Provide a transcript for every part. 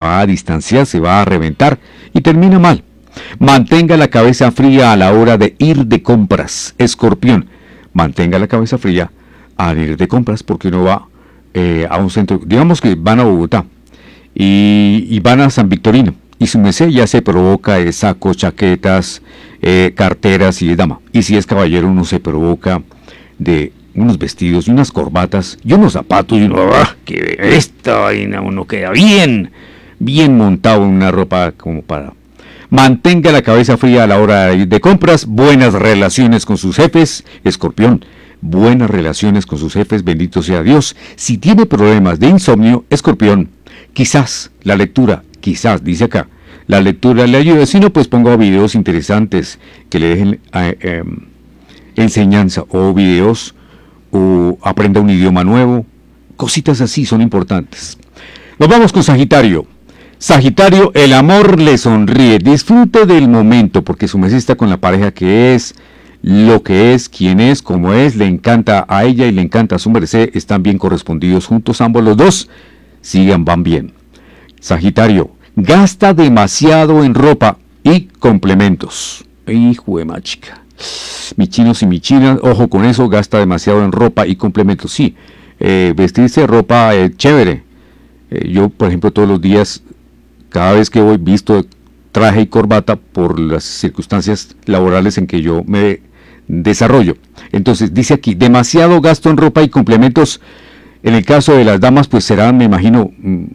va a distanciar, se va a reventar y termina mal. Mantenga la cabeza fría a la hora de ir de compras. Escorpión, mantenga la cabeza fría al ir de compras porque uno va a un centro, digamos que van a Bogotá y van a San Victorino y su merced ya se provoca sacos, chaquetas, carteras y dama. Y si es caballero uno se provoca de unos vestidos y unas corbatas y unos zapatos y uno, que esta vaina uno queda bien montado en una ropa como para... Mantenga la cabeza fría a la hora de ir de compras. Buenas relaciones con sus jefes, Escorpión. Buenas relaciones con sus jefes, bendito sea Dios. Si tiene problemas de insomnio, Escorpión, quizás la lectura, dice acá, la lectura le ayuda. Si no, pues ponga videos interesantes que le dejen enseñanza o videos o aprenda un idioma nuevo. Cositas así son importantes. Nos vamos con Sagitario. Sagitario, el amor le sonríe. Disfrute del momento porque su merced está con la pareja que es, lo que es, quién es, cómo es. Le encanta a ella y le encanta a su merced. Están bien correspondidos juntos ambos los dos. Van bien. Sagitario, gasta demasiado en ropa y complementos. Hijo de machica. Mis chinos y mis chinas, ojo con eso, gasta demasiado en ropa y complementos. Sí, vestirse de ropa chévere. Yo, por ejemplo, todos los días, cada vez que voy visto traje y corbata por las circunstancias laborales en que yo me desarrollo. Entonces, dice aquí, demasiado gasto en ropa y complementos. En el caso de las damas, pues serán, me imagino,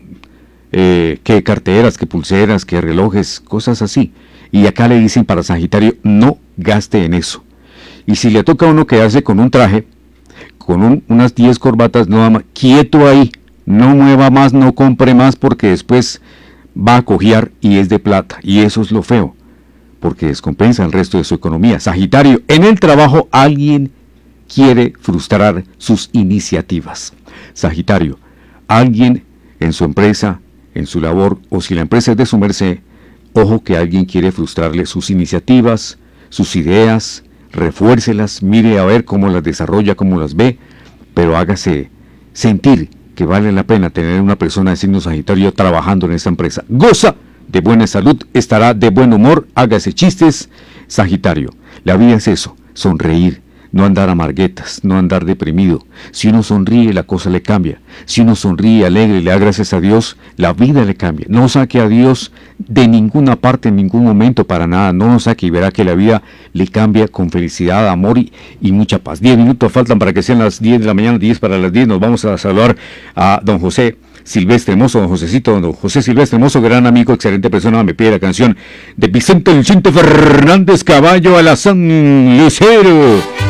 que carteras, que pulseras, que relojes, cosas así. Y acá le dicen para Sagitario, no gaste en eso. Y si le toca a uno quedarse con un traje, con unas 10 corbatas, no más, quieto ahí, no mueva más, no compre más, porque después va a cojear y es de plata. Y eso es lo feo, porque descompensa el resto de su economía. Sagitario, en el trabajo alguien quiere frustrar sus iniciativas. Sagitario, alguien en su empresa, en su labor, o si la empresa es de su merced, ojo que alguien quiere frustrarle sus iniciativas, sus ideas, refuércelas, mire a ver cómo las desarrolla, cómo las ve, pero hágase sentir que vale la pena tener una persona de signo Sagitario trabajando en esta empresa. Goza de buena salud, estará de buen humor, hágase chistes, Sagitario. La vida es eso, sonreír, no andar amarguetas, no andar deprimido. Si uno sonríe, la cosa le cambia. Si uno sonríe alegre y le da gracias a Dios, la vida le cambia. No saque a Dios de ninguna parte, en ningún momento, para nada. No lo saque y verá que la vida le cambia con felicidad, amor y mucha paz. 10 minutos faltan para que sean las 10 de la mañana, 10 para las 10. Nos vamos a saludar a don José Silvestre Mozo, don Josecito, don José Silvestre Mozo, gran amigo, excelente persona. Me pide la canción de Vicente Fernández Caballo a la San Lucero.